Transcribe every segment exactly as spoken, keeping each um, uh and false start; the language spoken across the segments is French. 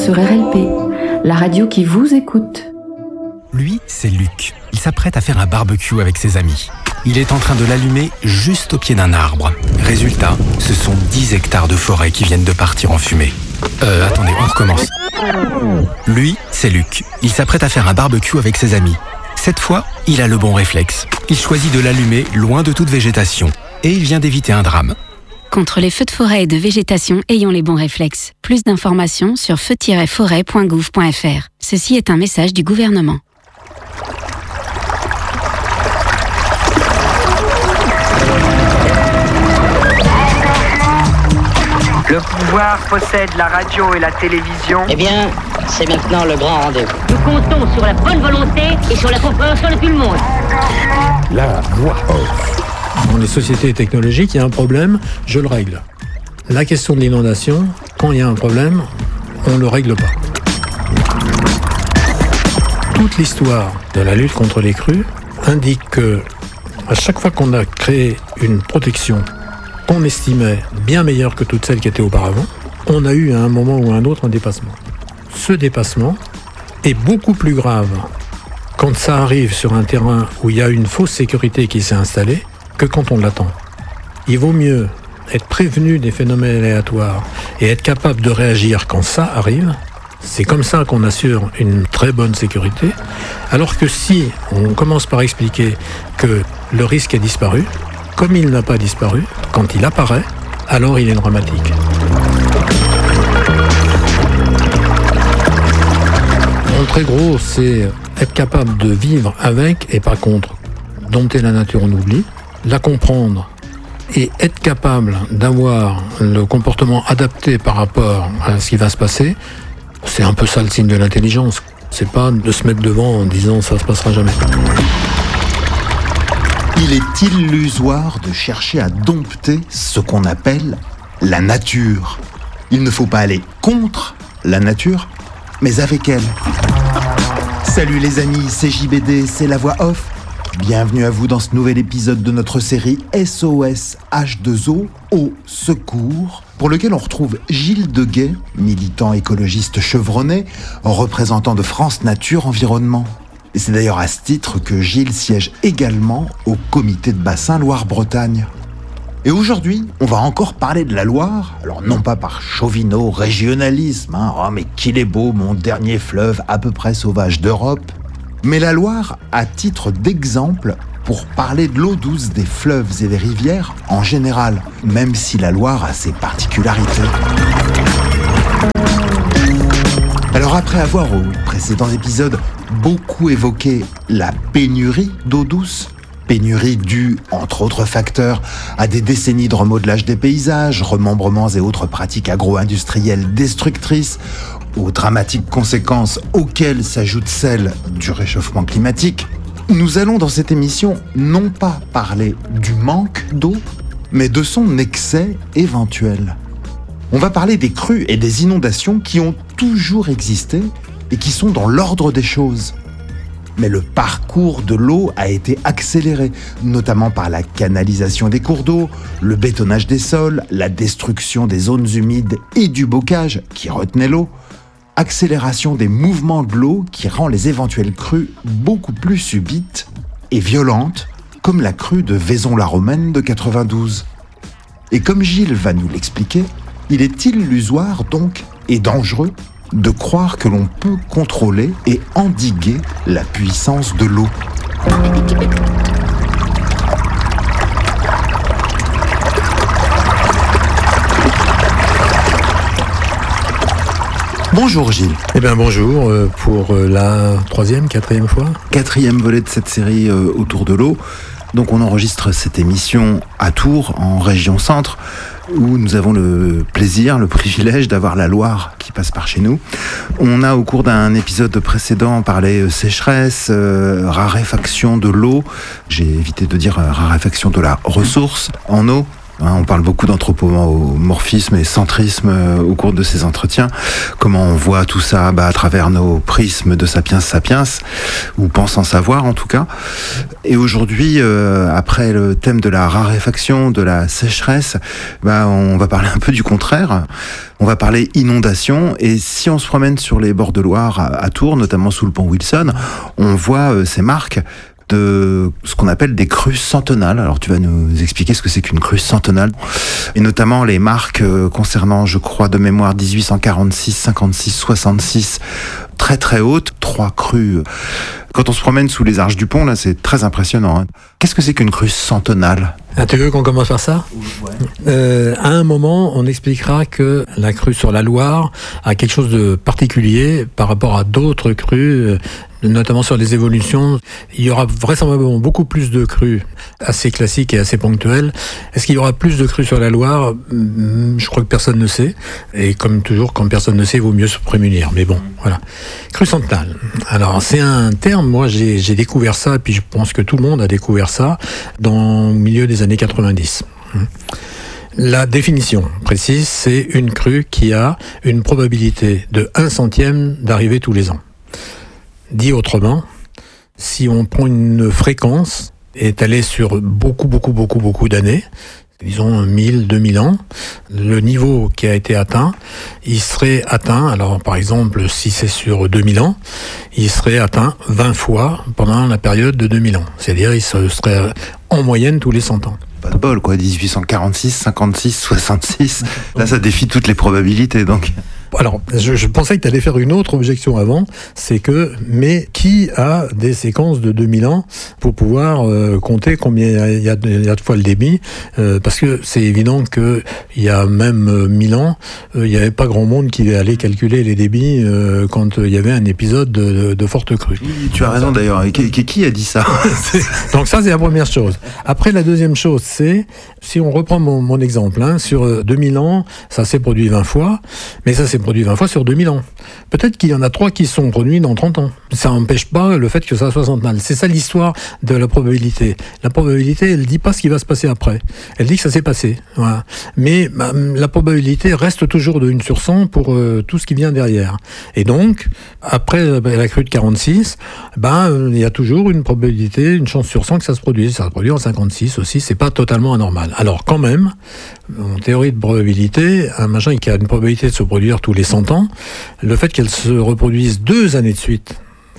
sur R L P, la radio qui vous écoute. Lui, c'est Luc. Il s'apprête à faire un barbecue avec ses amis. Il est en train de l'allumer juste au pied d'un arbre. Résultat, ce sont dix hectares de forêt qui viennent de partir en fumée. Euh, attendez, on recommence. Lui, c'est Luc. Il s'apprête à faire un barbecue avec ses amis. Cette fois, il a le bon réflexe. Il choisit de l'allumer loin de toute végétation. Et il vient d'éviter un drame. Contre les feux de forêt et de végétation, ayons les bons réflexes. Plus d'informations sur feu tiret forêt point gouv point f r. Ceci est un message du gouvernement. Le pouvoir possède la radio et la télévision. Eh bien, c'est maintenant le grand rendez-vous. Nous comptons sur la bonne volonté et sur la compréhension de tout le monde. La voix off. Dans les sociétés technologiques, il y a un problème, je le règle. La question de l'inondation, quand il y a un problème, on ne le règle pas. Toute l'histoire de la lutte contre les crues indique que, à chaque fois qu'on a créé une protection qu'on estimait bien meilleure que toutes celles qui étaient auparavant, on a eu à un moment ou à un autre un dépassement. Ce dépassement est beaucoup plus grave quand ça arrive sur un terrain où il y a une fausse sécurité qui s'est installée que quand on l'attend. Il vaut mieux être prévenu des phénomènes aléatoires et être capable de réagir quand ça arrive. C'est comme ça qu'on assure une très bonne sécurité. Alors que si on commence par expliquer que le risque est disparu, comme il n'a pas disparu, quand il apparaît, alors il est dramatique. En très gros, c'est être capable de vivre avec et pas contre. Dompter la nature, on oublie. La comprendre et être capable d'avoir le comportement adapté par rapport à ce qui va se passer, c'est un peu ça le signe de l'intelligence. C'est pas de se mettre devant en disant ça se passera jamais. Il est illusoire de chercher à dompter ce qu'on appelle la nature. Il ne faut pas aller contre la nature, mais avec elle. Salut les amis, c'est J B D, c'est la voix off. Bienvenue à vous dans ce nouvel épisode de notre série S O S H deux O, au secours, pour lequel on retrouve Gilles Deguet, militant écologiste chevronné, représentant de France Nature Environnement. Et c'est d'ailleurs à ce titre que Gilles siège également au comité de bassin Loire-Bretagne. Et aujourd'hui, on va encore parler de la Loire, alors non pas par chauvino-régionalisme, hein, oh mais qu'il est beau mon dernier fleuve à peu près sauvage d'Europe, mais la Loire à titre d'exemple pour parler de l'eau douce des fleuves et des rivières en général, même si la Loire a ses particularités. Alors après avoir au précédent épisode beaucoup évoqué la pénurie d'eau douce, pénurie due, entre autres facteurs, à des décennies de remodelage des paysages, remembrements et autres pratiques agro-industrielles destructrices, aux dramatiques conséquences auxquelles s'ajoute celle du réchauffement climatique, nous allons dans cette émission non pas parler du manque d'eau, mais de son excès éventuel. On va parler des crues et des inondations qui ont toujours existé et qui sont dans l'ordre des choses. Mais le parcours de l'eau a été accéléré, notamment par la canalisation des cours d'eau, le bétonnage des sols, la destruction des zones humides et du bocage qui retenait l'eau, accélération des mouvements de l'eau qui rend les éventuelles crues beaucoup plus subites et violentes, comme la crue de Vaison-la-Romaine de quatre-vingt-douze. Et comme Gilles va nous l'expliquer, il est illusoire donc et dangereux de croire que l'on peut contrôler et endiguer la puissance de l'eau. Bonjour Gilles. Eh bien bonjour euh, pour euh, la troisième, quatrième fois. Quatrième volet de cette série euh, autour de l'eau. Donc on enregistre cette émission à Tours, en région centre, où nous avons le plaisir, le privilège d'avoir la Loire qui passe par chez nous. On a au cours d'un épisode précédent parlé sécheresse, euh, raréfaction de l'eau. J'ai évité de dire euh, raréfaction de la ressource en eau. On parle beaucoup d'anthropomorphisme et centrisme au cours de ces entretiens. Comment on voit tout ça bah, à travers nos prismes de Sapiens Sapiens, ou pensant savoir en tout cas. Et aujourd'hui, euh, après le thème de la raréfaction, de la sécheresse, bah, on va parler un peu du contraire. On va parler inondation. Et si on se promène sur les bords de Loire à Tours, notamment sous le pont Wilson, on voit euh, ces marques de ce qu'on appelle des crues centenales. Alors tu vas nous expliquer ce que c'est qu'une crue centenale, et notamment les marques euh, concernant, je crois, de mémoire dix-huit cent quarante-six, cinquante-six, soixante-six, très très hautes, trois crues. Quand on se promène sous les arches du pont, là, c'est très impressionnant. Hein. Qu'est-ce que c'est qu'une crue centenale ? Ah, tu veux qu'on commence par ça ? Ouais. Euh, à un moment, on expliquera que la crue sur la Loire a quelque chose de particulier par rapport à d'autres crues, notamment sur les évolutions. Il y aura vraisemblablement beaucoup plus de crues assez classiques et assez ponctuelles. Est-ce qu'il y aura plus de crues sur la Loire ? Je crois que personne ne sait. Et comme toujours, quand personne ne sait, il vaut mieux se prémunir. Mais bon, voilà. Crue centenale. Alors, c'est un terme, moi j'ai, j'ai découvert ça, et puis je pense que tout le monde a découvert ça, dans le milieu des années quatre-vingt-dix. La définition précise, c'est une crue qui a une probabilité de un centième d'arriver tous les ans. Dit autrement, si on prend une fréquence étalée sur beaucoup, beaucoup, beaucoup, beaucoup d'années, disons mille, deux mille ans, le niveau qui a été atteint, il serait atteint, alors par exemple, si c'est sur deux mille ans, il serait atteint vingt fois pendant la période de deux mille ans. C'est-à-dire, il serait en moyenne tous les cent ans. Pas de bol, quoi, dix-huit cent quarante-six, cinquante-six, soixante-six. Là, ça défie toutes les probabilités, donc. Alors, je, je pensais que tu allais faire une autre objection avant, c'est que, mais qui a des séquences de deux mille ans pour pouvoir euh, compter combien il y a, il y a de fois le débit, euh, parce que c'est évident que il y a même euh, mille ans, euh, il n'y avait pas grand monde qui allait calculer les débits euh, quand euh, il y avait un épisode de, de, de forte crue. Oui, tu as raison d'ailleurs. Qui, qui a dit ça ? Donc ça, c'est la première chose. Après, la deuxième chose, c'est, si on reprend mon, mon exemple, hein, sur deux mille ans, ça s'est produit vingt fois, mais ça s'est produit vingt fois sur deux mille ans. Peut-être qu'il y en a trois qui sont produits dans trente ans. Ça n'empêche pas le fait que ça soit centenal. C'est ça l'histoire de la probabilité. La probabilité, elle dit pas ce qui va se passer après. Elle dit que ça s'est passé. Voilà. Mais bah, la probabilité reste toujours de une sur cent pour euh, tout ce qui vient derrière. Et donc, après bah, la crue de quarante-six, bah, il y a toujours une probabilité, une chance sur cent que ça se produise. Ça se produit en cinquante-six aussi, c'est pas totalement anormal. Alors quand même, en théorie de probabilité, un machin qui a une probabilité de se produire tous les cent ans, le fait qu'elle se reproduise deux années de suite,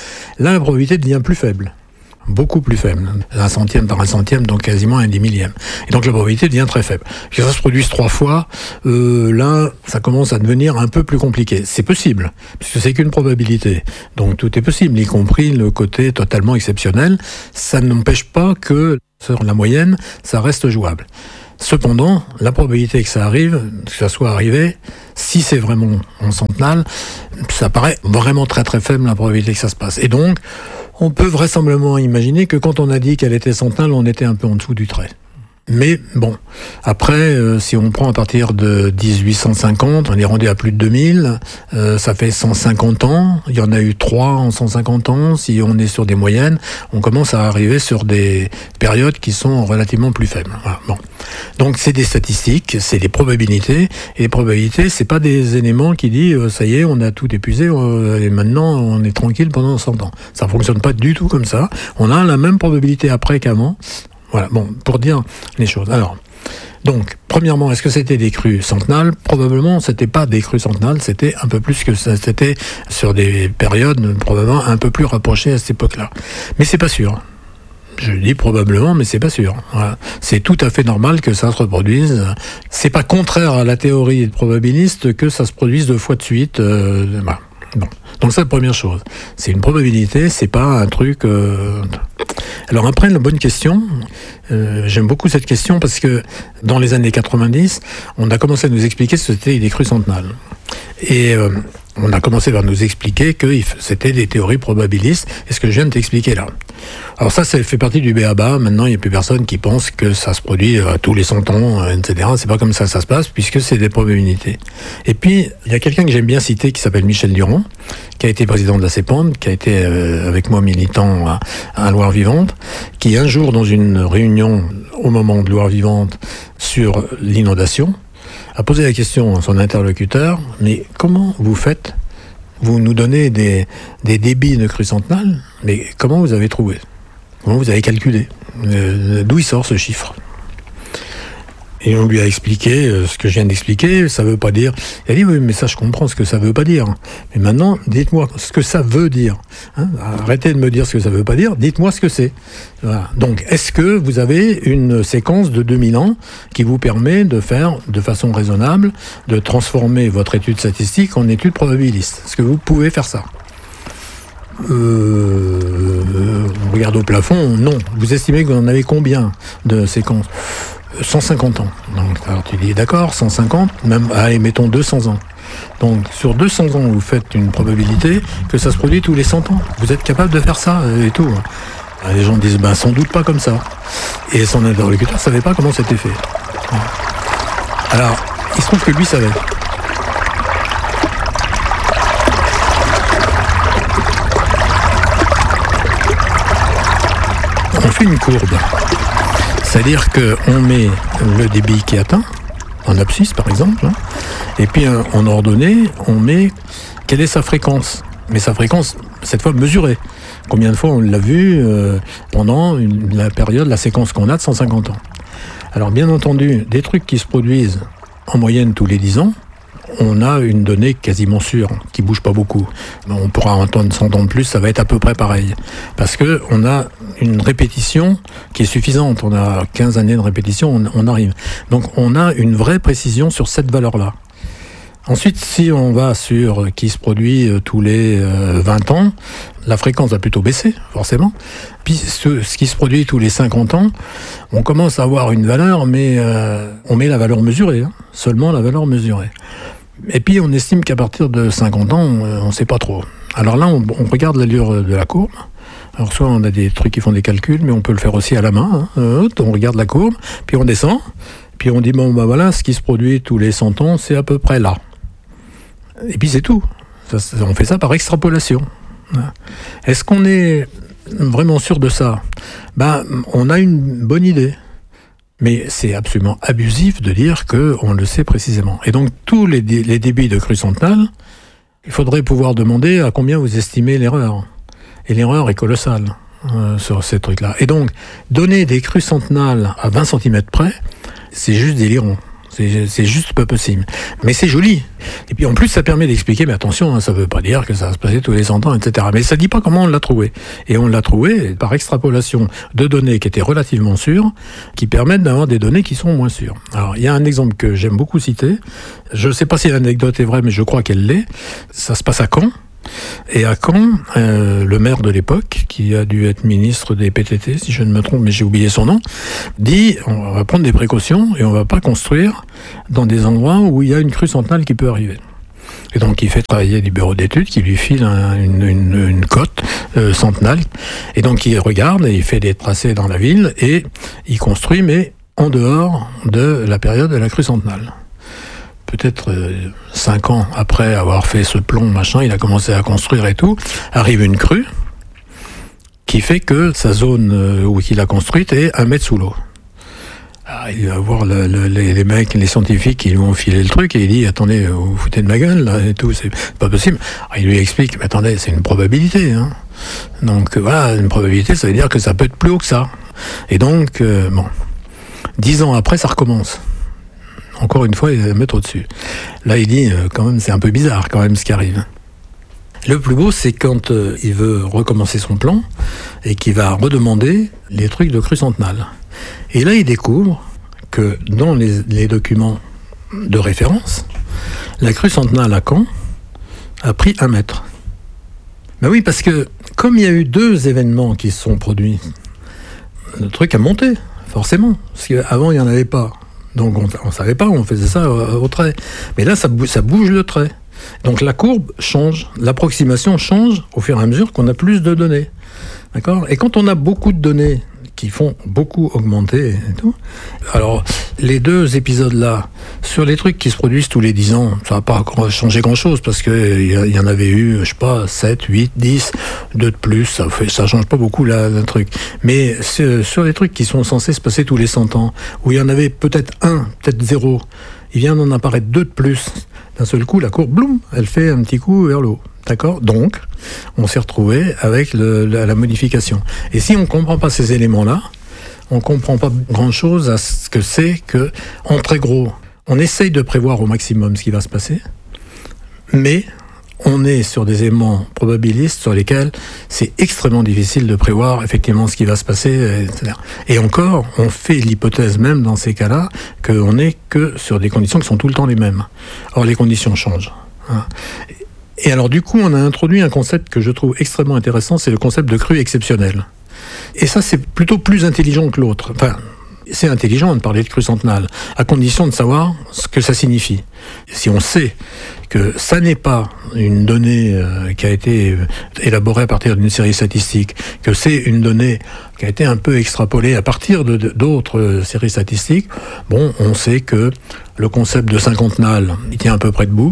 là la probabilité devient plus faible. Beaucoup plus faible. Un centième par un centième, donc quasiment un dix millième. Et donc la probabilité devient très faible. Que ça se produise trois fois, euh, là, ça commence à devenir un peu plus compliqué. C'est possible, puisque c'est qu'une probabilité. Donc tout est possible, y compris le côté totalement exceptionnel. Ça n'empêche pas que, sur la moyenne, ça reste jouable. Cependant, la probabilité que ça arrive, que ça soit arrivé, si c'est vraiment en centenale, ça paraît vraiment très très faible la probabilité que ça se passe. Et donc, on peut vraisemblablement imaginer que quand on a dit qu'elle était centenale, on était un peu en dessous du trait. Mais bon, après, euh, si on prend à partir de dix-huit cent cinquante, on est rendu à plus de deux mille, euh, ça fait cent cinquante ans, il y en a eu trois en cent cinquante ans, si on est sur des moyennes, on commence à arriver sur des périodes qui sont relativement plus faibles. Voilà, bon. Donc c'est des statistiques, c'est des probabilités, et les probabilités, c'est pas des éléments qui disent euh, ça y est, on a tout épuisé, euh, et maintenant on est tranquille pendant cent ans. Ça fonctionne pas du tout comme ça, on a la même probabilité après qu'avant. Voilà, bon, pour dire les choses. Alors, donc, premièrement, est-ce que c'était des crues centenales ? Probablement, c'était pas des crues centenales, c'était un peu plus que ça, c'était sur des périodes probablement un peu plus rapprochées à cette époque-là. Mais c'est pas sûr. Je dis probablement, mais c'est pas sûr. Voilà. C'est tout à fait normal que ça se reproduise. C'est pas contraire à la théorie probabiliste que ça se produise deux fois de suite. Euh, voilà. Bon. Donc ça, la première chose. C'est une probabilité, c'est pas un truc... Euh... Alors après, la bonne question, euh, j'aime beaucoup cette question parce que dans les années quatre-vingt-dix, on a commencé à nous expliquer ce que c'était des crues centenales. Et euh, On a commencé par nous expliquer que c'était des théories probabilistes, et ce que je viens de t'expliquer là. Alors ça, ça fait partie du b a ba. Maintenant, il n'y a plus personne qui pense que ça se produit à tous les cent ans, et cetera. C'est pas comme ça que ça se passe, puisque c'est des probabilités. Et puis, il y a quelqu'un que j'aime bien citer, qui s'appelle Michel Durand, qui a été président de la CEPAND, qui a été euh, avec moi militant à, à Loire Vivante, qui un jour, dans une réunion au moment de Loire Vivante sur l'inondation, a posé la question à son interlocuteur, mais comment vous faites ? Vous nous donnez des, des débits de crue centenale, mais comment vous avez trouvé ? Comment vous avez calculé ? euh, D'où il sort ce chiffre ? Et on lui a expliqué euh, ce que je viens d'expliquer, ça veut pas dire... Il a dit, oui, mais ça je comprends ce que ça veut pas dire. Mais maintenant, dites-moi ce que ça veut dire. Hein, arrêtez de me dire ce que ça veut pas dire, dites-moi ce que c'est. Voilà. Donc, est-ce que vous avez une séquence de deux mille ans qui vous permet de faire, de façon raisonnable, de transformer votre étude statistique en étude probabiliste ? Est-ce que vous pouvez faire ça ? Euh, on regarde au plafond, non. Vous estimez que vous en avez combien de séquences ? cent cinquante ans. Donc, alors tu dis, d'accord, cent cinquante, même, allez, mettons deux cents ans. Donc, sur deux cents ans, vous faites une probabilité que ça se produit tous les cent ans. Vous êtes capable de faire ça et tout. Alors, les gens disent, ben, sans doute pas comme ça. Et son interlocuteur ne savait pas comment c'était fait. Alors, il se trouve que lui savait. On fait une courbe. C'est-à-dire qu'on met le débit qui est atteint, en abscisse par exemple, hein, et puis en ordonnée, on met quelle est sa fréquence. Mais sa fréquence, cette fois mesurée. Combien de fois on l'a vu euh, pendant une, la période, la séquence qu'on a de cent cinquante ans. Alors bien entendu, des trucs qui se produisent en moyenne tous les dix ans, on a une donnée quasiment sûre, qui bouge pas beaucoup. On pourra entendre cent ans de plus, ça va être à peu près pareil. Parce que on a une répétition qui est suffisante. On a quinze années de répétition, on, on arrive. Donc on a une vraie précision sur cette valeur-là. Ensuite, si on va sur qui se produit tous les vingt ans, la fréquence va plutôt baisser, forcément. Puis ce, ce qui se produit tous les cinquante ans, on commence à avoir une valeur, mais euh, on met la valeur mesurée, hein, seulement la valeur mesurée. Et puis on estime qu'à partir de cinquante ans, on ne sait pas trop. Alors là, on, on regarde l'allure de la courbe. Alors soit on a des trucs qui font des calculs, mais on peut le faire aussi à la main. Hein. On regarde la courbe, puis on descend, puis on dit, bon, ben voilà, ce qui se produit tous les cent ans, c'est à peu près là. Et puis c'est tout. Ça, on fait ça par extrapolation. Est-ce qu'on est vraiment sûr de ça ? Ben, on a une bonne idée. Mais c'est absolument abusif de dire qu'on le sait précisément. Et donc, tous les, dé- les débits de crue centenale, il faudrait pouvoir demander à combien vous estimez l'erreur. Et l'erreur est colossale euh, sur ces trucs-là. Et donc, donner des crues centenales à vingt centimètres près, c'est juste délirant. C'est, c'est juste pas possible. Mais c'est joli. Et puis en plus, ça permet d'expliquer, mais attention, hein, ça veut pas dire que ça va se passer tous les cent ans, et cetera. Mais ça dit pas comment on l'a trouvé. Et on l'a trouvé par extrapolation de données qui étaient relativement sûres, qui permettent d'avoir des données qui sont moins sûres. Alors, il y a un exemple que j'aime beaucoup citer. Je sais pas si l'anecdote est vraie, mais je crois qu'elle l'est. Ça se passe à Caen. Et à Caen, euh, le maire de l'époque, qui a dû être ministre des P T T, si je ne me trompe, mais j'ai oublié son nom, dit on va prendre des précautions et on va pas construire dans des endroits où il y a une crue centenale qui peut arriver. Et donc il fait travailler du bureau d'études qui lui file un, une, une, une cote euh, centenale. Et donc il regarde et il fait des tracés dans la ville et il construit, mais en dehors de la période de la crue centenale. Peut-être euh, cinq ans après avoir fait ce plan, machin, il a commencé à construire et tout, arrive une crue qui fait que sa zone euh, où il a construite est un mètre sous l'eau. Alors, il va voir le, le, les, les mecs, les scientifiques qui lui ont filé le truc et il dit « Attendez, vous vous foutez de ma gueule là, et tout, c'est pas possible. » Alors, il lui explique « Mais attendez, c'est une probabilité. Hein. Donc voilà, une probabilité, ça veut dire que ça peut être plus haut que ça. » Et donc, euh, bon, dix ans après, ça recommence. Encore une fois, il va mettre au-dessus. Là, il dit, euh, quand même, c'est un peu bizarre, quand même, ce qui arrive. Le plus beau, c'est quand euh, il veut recommencer son plan et qu'il va redemander les trucs de crue centenale. Et là, il découvre que dans les, les documents de référence, la crue centenale à Caen a pris un mètre. Ben oui, parce que comme il y a eu deux événements qui se sont produits, le truc a monté, forcément. Parce qu'avant, il n'y en avait pas. Donc on ne savait pas, on faisait ça au, au trait. Mais là, ça bouge, ça bouge le trait. Donc la courbe change, l'approximation change au fur et à mesure qu'on a plus de données. D'accord ? Et quand on a beaucoup de données qui font beaucoup augmenter et tout, alors les deux épisodes-là, sur les trucs qui se produisent tous les dix ans, ça va pas changer grand-chose parce qu'il y, y en avait eu, je sais pas, sept, huit, dix, deux de plus, ça fait, ça change pas beaucoup là, le truc. Mais sur, sur les trucs qui sont censés se passer tous les cent ans, où il y en avait peut-être un, peut-être zéro, il vient d'en apparaître deux de plus, d'un seul coup, la courbe, bloum, elle fait un petit coup vers le haut. D'accord ? Donc, on s'est retrouvé avec le, la, la modification. Et si on ne comprend pas ces éléments-là, on ne comprend pas grand-chose à ce que c'est que, en très gros, on essaye de prévoir au maximum ce qui va se passer, mais on est sur des éléments probabilistes sur lesquels c'est extrêmement difficile de prévoir effectivement ce qui va se passer, et cetera. Et encore, on fait l'hypothèse même dans ces cas-là qu'on n'est que sur des conditions qui sont tout le temps les mêmes. Or, les conditions changent. Hein. Et alors du coup, on a introduit un concept que je trouve extrêmement intéressant, c'est le concept de crue exceptionnelle. Et ça, c'est plutôt plus intelligent que l'autre. Enfin, c'est intelligent de parler de crue centenale, à condition de savoir ce que ça signifie. Si on sait que ça n'est pas une donnée euh, qui a été élaborée à partir d'une série statistique, que c'est une donnée qui a été un peu extrapolée à partir de, de, d'autres séries statistiques, bon, on sait que le concept de cinquantenale, il tient à peu près debout,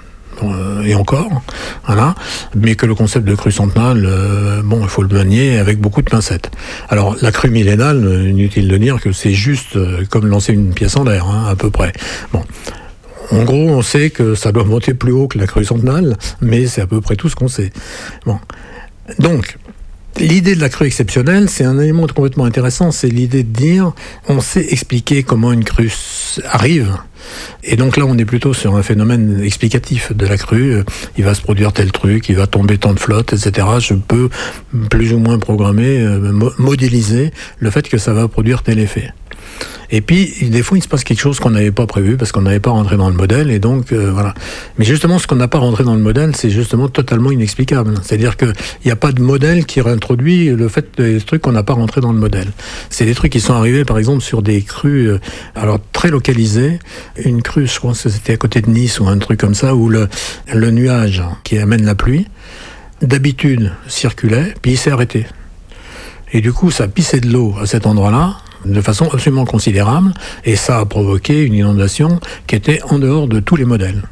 et encore, voilà, mais que le concept de crue centenale, euh, bon, il faut le manier avec beaucoup de pincettes. Alors, la crue millénale, inutile de dire que c'est juste euh, comme lancer une pièce en l'air, hein, à peu près. Bon. En gros, on sait que ça doit monter plus haut que la crue centenale, mais c'est à peu près tout ce qu'on sait. Bon. Donc, l'idée de la crue exceptionnelle, c'est un élément complètement intéressant, c'est l'idée de dire, on sait expliquer comment une crue arrive. Et donc là, on est plutôt sur un phénomène explicatif de la crue. Il va se produire tel truc, il va tomber tant de flotte, et cetera. Je peux plus ou moins programmer, modéliser le fait que ça va produire tel effet. Et puis, des fois, il se passe quelque chose qu'on n'avait pas prévu parce qu'on n'avait pas rentré dans le modèle, et donc, euh, voilà. Mais justement, ce qu'on n'a pas rentré dans le modèle, c'est justement totalement inexplicable. C'est-à-dire qu'il n'y a pas de modèle qui réintroduit le fait des trucs qu'on n'a pas rentré dans le modèle. C'est des trucs qui sont arrivés, par exemple, sur des crues, euh, alors très localisées. Une crue, je pense que c'était à côté de Nice ou un truc comme ça, où le, le nuage qui amène la pluie, d'habitude, circulait, puis il s'est arrêté. Et du coup, ça a pissé de l'eau à cet endroit-là, de façon absolument considérable, et ça a provoqué une inondation qui était en dehors de tous les modèles.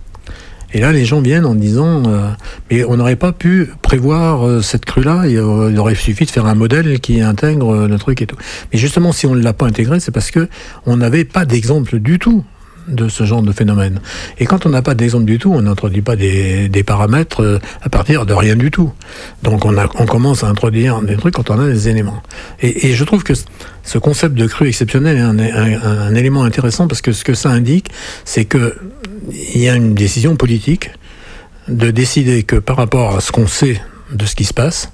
Et là, les gens viennent en disant euh, mais on n'aurait pas pu prévoir euh, cette crue-là, il aurait suffi de faire un modèle qui intègre euh, le truc et tout. Mais justement, si on ne l'a pas intégré, c'est parce que on n'avait pas d'exemple du tout de ce genre de phénomène. Et quand on n'a pas d'exemple du tout, on n'introduit pas des, des paramètres à partir de rien du tout. Donc on, a, on commence à introduire des trucs quand on a des éléments. Et, et je trouve que ce concept de crue exceptionnelle est un, un, un élément intéressant parce que ce que ça indique, c'est que il y a une décision politique de décider que par rapport à ce qu'on sait de ce qui se passe,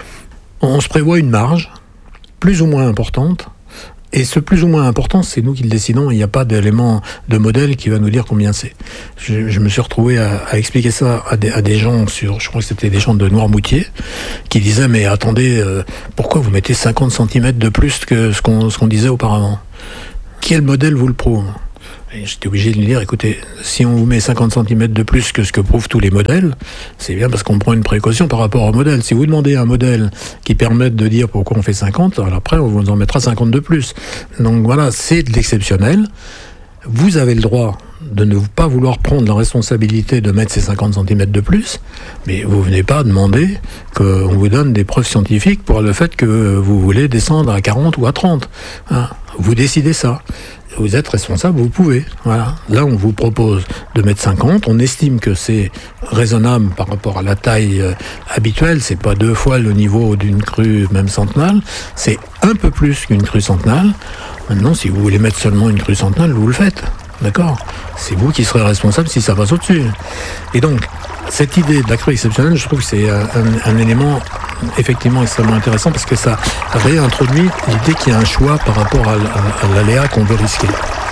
on se prévoit une marge plus ou moins importante. Et ce plus ou moins important, c'est nous qui le décidons. Il n'y a pas d'élément de modèle qui va nous dire combien c'est. Je, je me suis retrouvé à, à expliquer ça à des, à des gens sur, je crois que c'était des gens de Noirmoutier, qui disaient mais attendez, euh, pourquoi vous mettez cinquante centimètres de plus que ce qu'on, ce qu'on disait auparavant ? Quel modèle vous le prouve ? Et j'étais obligé de lui dire, écoutez, si on vous met cinquante centimètres de plus que ce que prouvent tous les modèles, c'est bien parce qu'on prend une précaution par rapport au modèle. Si vous demandez un modèle qui permette de dire pourquoi on fait cinquante, alors après on vous en mettra cinquante de plus. Donc voilà, c'est de l'exceptionnel. Vous avez le droit de ne pas vouloir prendre la responsabilité de mettre ces cinquante centimètres de plus, mais vous venez pas demander qu'on vous donne des preuves scientifiques pour le fait que vous voulez descendre à quarante ou à trente. Hein, vous décidez ça. Vous êtes responsable, vous pouvez. Voilà. Là, on vous propose de mettre cinquante. On estime que c'est raisonnable par rapport à la taille euh, habituelle. C'est pas deux fois le niveau d'une crue même centenale. C'est un peu plus qu'une crue centenale. Maintenant, si vous voulez mettre seulement une crue centenale, vous le faites. D'accord ? C'est vous qui serez responsable si ça passe au-dessus. Et donc, cette idée de la crue exceptionnelle, je trouve que c'est un, un élément effectivement extrêmement intéressant parce que ça réintroduit l'idée qu'il y a un choix par rapport à, à, à l'aléa qu'on veut risquer.